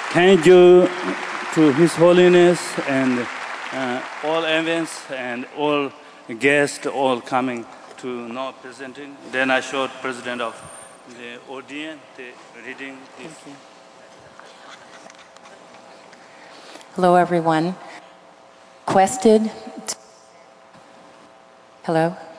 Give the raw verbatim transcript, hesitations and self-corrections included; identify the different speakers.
Speaker 1: Thank you to His Holiness and uh, all events and all guests, all coming to now presenting. Then I showed President of the audience the reading this.
Speaker 2: Thank you. Hello, everyone. Requested. Hello.